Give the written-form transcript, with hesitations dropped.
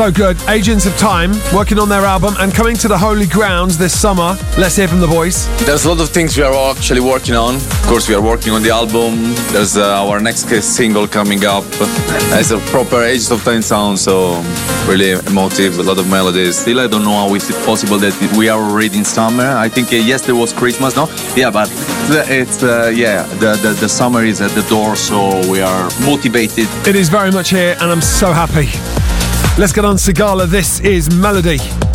So good. Agents of Time, working on their album and coming to the Holy Grounds this summer. Let's hear from the boys. There's a lot of things we are actually working on. Of course, we are working on the album. There's our next single coming up. It's a proper Agents of Time sound, so really emotive, a lot of melodies. Still, I don't know how is it possible that we are already in summer. I think yesterday was Christmas, no? Yeah, but it's the summer is at the door, so we are motivated. It is very much here, and I'm so happy. Let's get on Sigala. This is Melody.